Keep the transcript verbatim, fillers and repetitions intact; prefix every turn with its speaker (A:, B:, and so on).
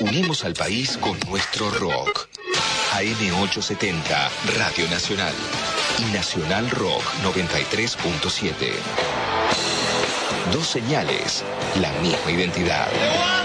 A: Unimos al país con nuestro rock. A M ochocientos setenta, Radio Nacional. Y Nacional Rock noventa y tres punto siete. Dos señales, la misma identidad.